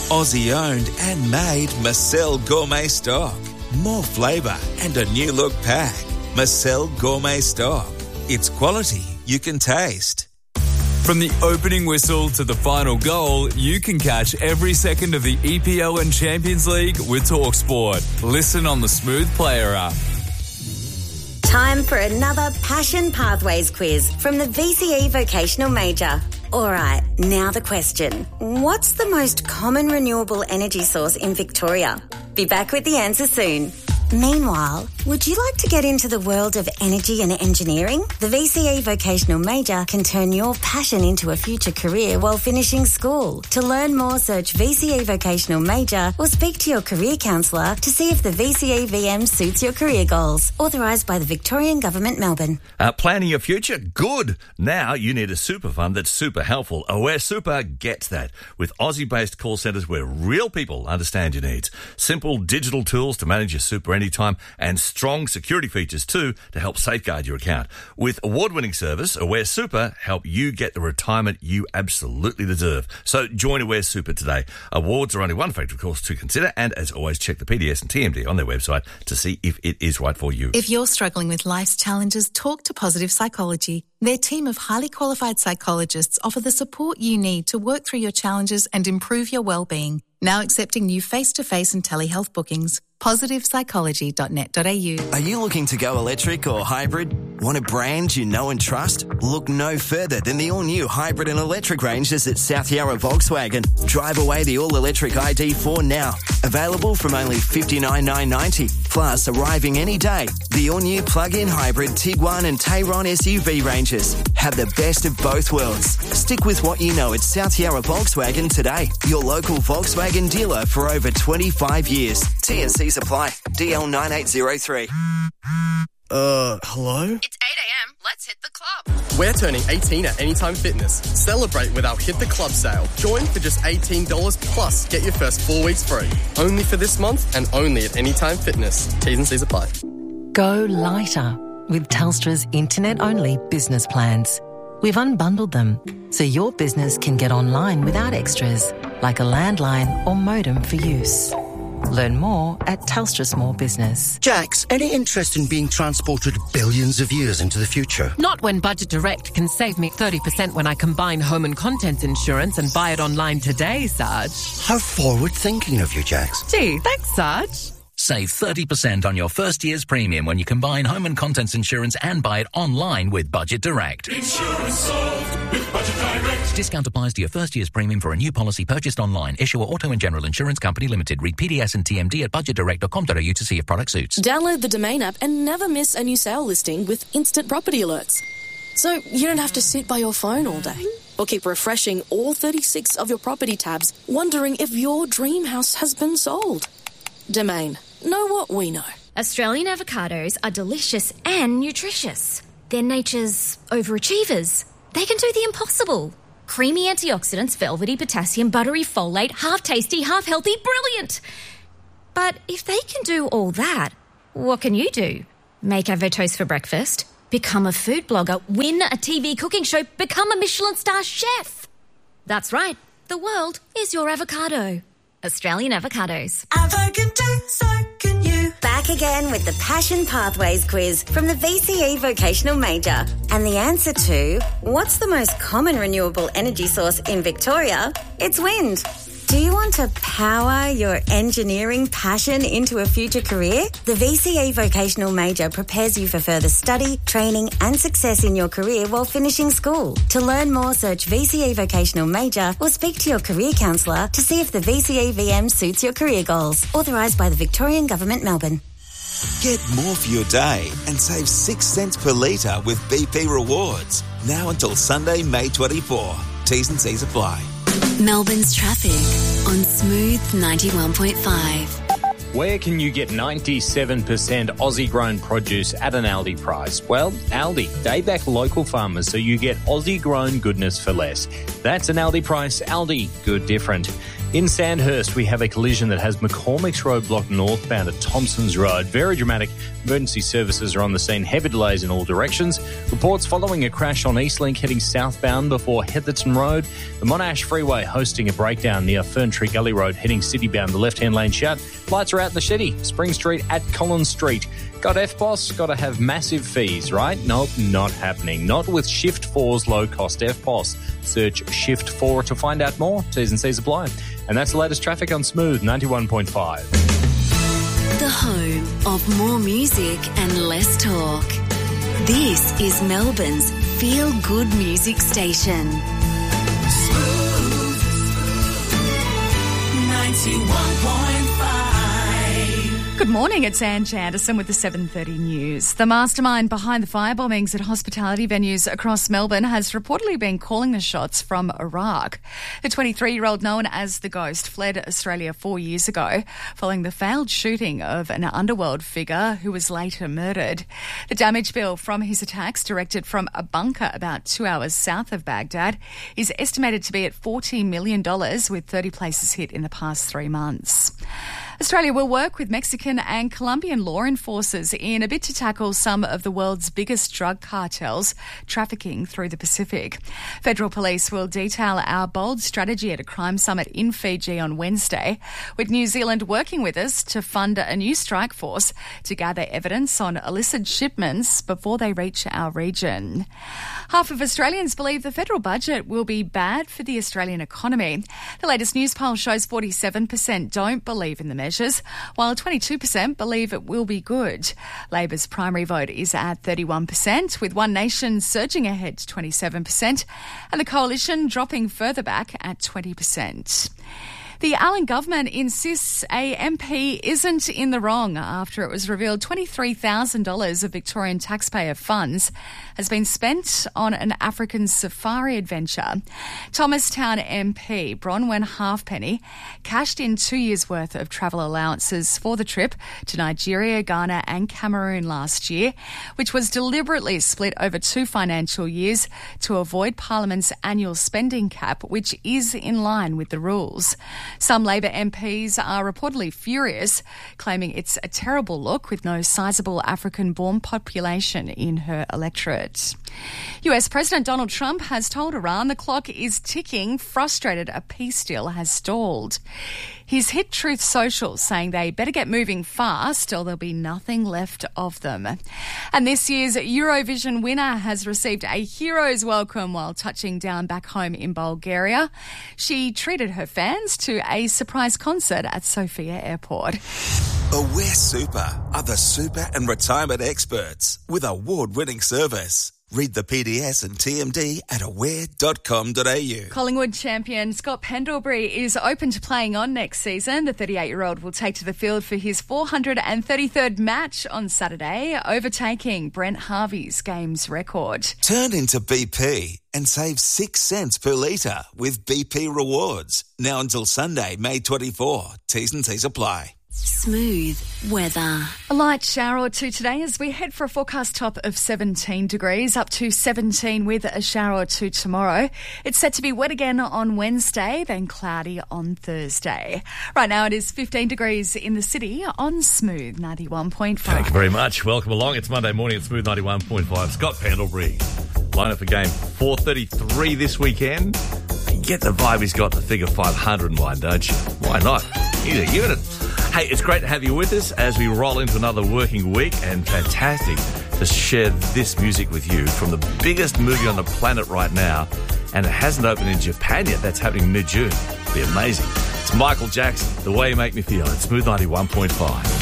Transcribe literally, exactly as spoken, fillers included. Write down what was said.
Aussie owned and made Marcel Gourmet Stock. More flavour and a new look pack. Marcel Gourmet Stock. It's quality you can taste. From the opening whistle to the final goal, you can catch every second of the E P L and Champions League with TalkSport. Listen on the Smooth Player app. Time for another Passion Pathways quiz from the V C E Vocational Major. All right, now the question. What's the most common renewable energy source in Victoria? Be back with the answer soon. Meanwhile, would you like to get into the world of energy and engineering? The V C E Vocational Major can turn your passion into a future career while finishing school. To learn more, search V C E Vocational Major or speak to your career counsellor to see if the V C E V M suits your career goals. Authorised by the Victorian Government, Melbourne. Uh, planning your future? Good. Now you need a super fund that's super helpful. Aware Super gets that. With Aussie-based call centres where real people understand your needs. Simple digital tools to manage your super anytime, and strong security features too to help safeguard your account. With award-winning service, Aware Super help you get the retirement you absolutely deserve. So join Aware Super today. Awards are only one factor, of course, to consider, and as always, check the P D S and T M D on their website to see if it is right for you. If you're struggling with life's challenges, talk to Positive Psychology. Their team of highly qualified psychologists offer the support you need to work through your challenges and improve your well-being. Now accepting new face-to-face and telehealth bookings. positive psychology dot net dot a u. Are you looking to go electric or hybrid? Want a brand you know and trust? Look no further than the all-new hybrid and electric ranges at South Yarra Volkswagen. Drive away the all-electric I D four now. Available from only fifty-nine thousand nine hundred ninety dollars. Plus, arriving any day, the all-new plug-in hybrid Tiguan and Tayron S U V ranges. Have the best of both worlds. Stick with what you know at South Yarra Volkswagen today. Your local Volkswagen dealer for over twenty-five years. T and C's apply. D L nine eight zero three. Uh, hello? It's eight a.m. Let's hit the club. We're turning eighteen at Anytime Fitness. Celebrate with our Hit the Club sale. Join for just eighteen dollars plus get your first four weeks free. Only for this month and only at Anytime Fitness. T's and C's apply. Go lighter with Telstra's internet-only business plans. We've unbundled them so your business can get online without extras, like a landline or modem for use. Learn more at Telstra Small Business. Jax, any interest in being transported billions of years into the future? Not when Budget Direct can save me thirty percent when I combine home and contents insurance and buy it online today, Sarge. How forward-thinking of you, Jax. Gee, thanks, Sarge. Save thirty percent on your first year's premium when you combine home and contents insurance and buy it online with Budget Direct. Insurance solved with Budget Direct. Discount applies to your first year's premium for a new policy purchased online. Issuer Auto and General Insurance Company Limited. Read P D S and T M D at budget direct dot com dot a u to see if product suits. Download the Domain app and never miss a new sale listing with instant property alerts. So you don't have to sit by your phone all day or keep refreshing all thirty-six of your property tabs wondering if your dream house has been sold. Domain. Know what we know. Australian avocados are delicious and nutritious. They're nature's overachievers. They can do the impossible. Creamy antioxidants, velvety potassium, buttery folate, half tasty, half healthy, brilliant. But if they can do all that, what can you do? Make avotoast for breakfast, become a food blogger, win a T V cooking show, become a Michelin star chef. That's right. The world is your avocado. Australian avocados. Avo can do, so can you. Back again with the Passion Pathways quiz from the V C E Vocational Major. And the answer to what's the most common renewable energy source in Victoria? It's wind. Do you want to power your engineering passion into a future career? The V C E Vocational Major prepares you for further study, training and success in your career while finishing school. To learn more, search V C E Vocational Major or speak to your career counsellor to see if the V C E V M suits your career goals. Authorised by the Victorian Government, Melbourne. Get more for your day and save six cents per litre with B P Rewards. Now until Sunday, May twenty-fourth. T's and C's apply. Melbourne's traffic on Smooth ninety-one point five. Where can you get ninety-seven percent Aussie-grown produce at an Aldi price? Well, Aldi. They back local farmers so you get Aussie-grown goodness for less. That's an Aldi price. Aldi, good different. In Sandhurst, we have a collision that has McCormick's Road blocked northbound at Thompson's Road. Very dramatic. Emergency services are on the scene. Heavy delays in all directions. Reports following a crash on Eastlink heading southbound before Heatherton Road. The Monash Freeway hosting a breakdown near Ferntree Gully Road heading citybound. The left-hand lane shut. Lights are out in the city. Spring Street at Collins Street. Got F B O S? Got to have massive fees, right? Nope, not happening. Not with Shift four's low-cost F B O S. Search Shift four to find out more. T's and C's apply. And that's the latest traffic on Smooth ninety-one point five. The home of more music and less talk. This is Melbourne's feel-good music station. Smooth ninety-one point five. Good morning, it's Anne Janderson with the seven thirty news. The mastermind behind the firebombings at hospitality venues across Melbourne has reportedly been calling the shots from Iraq. The twenty-three-year-old known as The Ghost fled Australia four years ago following the failed shooting of an underworld figure who was later murdered. The damage bill from his attacks, directed from a bunker about two hours south of Baghdad, is estimated to be at forty million dollars, with thirty places hit in the past three months. Australia will work with Mexican and Colombian law enforcers in a bid to tackle some of the world's biggest drug cartels trafficking through the Pacific. Federal police will detail our bold strategy at a crime summit in Fiji on Wednesday, with New Zealand working with us to fund a new strike force to gather evidence on illicit shipments before they reach our region. Half of Australians believe the federal budget will be bad for the Australian economy. The latest news poll shows forty-seven percent don't believe in the measures, while twenty-two percent believe it will be good. Labor's primary vote is at thirty-one percent, with One Nation surging ahead to twenty-seven percent, and the Coalition dropping further back at twenty percent. The Allen government insists a M P isn't in the wrong after it was revealed twenty-three thousand dollars of Victorian taxpayer funds has been spent on an African safari adventure. Thomastown M P Bronwyn Halfpenny cashed in two years' worth of travel allowances for the trip to Nigeria, Ghana and Cameroon last year, which was deliberately split over two financial years to avoid Parliament's annual spending cap, which is in line with the rules. Some Labor M Ps are reportedly furious, claiming it's a terrible look with no sizable African-born population in her electorate. U S President Donald Trump has told Iran the clock is ticking, frustrated a peace deal has stalled. He's hit Truth Social, saying they better get moving fast or there'll be nothing left of them. And this year's Eurovision winner has received a hero's welcome while touching down back home in Bulgaria. She treated her fans to a surprise concert at Sofia Airport. Aware Super are the super and retirement experts with award-winning service. Read the P D S and T M D at aware dot com dot a u. Collingwood champion Scott Pendlebury is open to playing on next season. The thirty-eight-year-old will take to the field for his four hundred thirty-third match on Saturday, overtaking Brent Harvey's games record. Turn into B P and save six cents per litre with B P Rewards. Now until Sunday, May twenty-fourth. T's and C's apply. Smooth weather. A light shower or two today as we head for a forecast top of seventeen degrees, up to seventeen with a shower or two tomorrow. It's set to be wet again on Wednesday, then cloudy on Thursday. Right now it is fifteen degrees in the city on Smooth ninety-one point five. Thank you very much. Welcome along. It's Monday morning at Smooth ninety-one point five. Scott Pendlebury, line up for game four thirty-three this weekend. You get the vibe he's got the figure five hundred in mind, don't you? Why not? He's a unit. Hey, it's great to have you with us as we roll into another working week, and fantastic to share this music with you from the biggest movie on the planet right now, and it hasn't opened in Japan yet. That's happening mid-June. It'll be amazing. It's Michael Jackson, The Way You Make Me Feel. It's Smooth ninety-one point five.